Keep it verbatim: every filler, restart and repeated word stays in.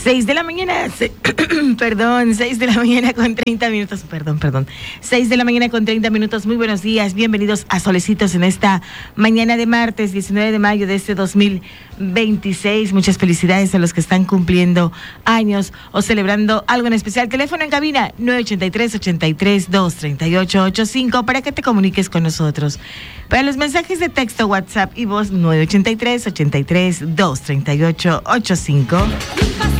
Seis de la mañana, se, perdón, seis de la mañana con treinta minutos, perdón, perdón. Seis de la mañana con treinta minutos, muy buenos días, bienvenidos a Solecitos en esta mañana de martes, diecinueve de mayo de este dos mil veintiséis. Muchas felicidades a los que están cumpliendo años o celebrando algo en especial. Teléfono en cabina nueve ochenta y tres, ochenta y tres, dos treinta y ocho ochenta y cinco para que te comuniques con nosotros. Para los mensajes de texto, WhatsApp y voz nueve ochenta y tres, ochenta y tres, dos treinta y ocho ochenta y cinco.